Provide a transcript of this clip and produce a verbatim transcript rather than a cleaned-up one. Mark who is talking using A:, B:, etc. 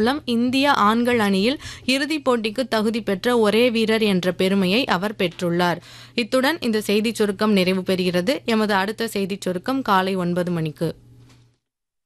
A: மூலம் இந்திய ஆண்கள் அணியில் இறுதிப் போட்டிக்கு தகுதி பெற்ற ஒரே வீரர் என்ற பெருமையை அவர் பெற்றுள்ளார். இத்துடன் இந்த செய்திச் சுருக்கம் நிறைவு பெறுகிறது. எமது அடுத்த செய்திச் சுருக்கம் காலை ஒன்பது மணிக்கு.